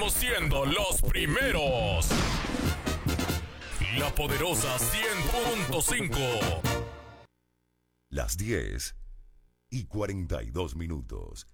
seguimos siendo los primeros. La poderosa 100.5. Las 10:42.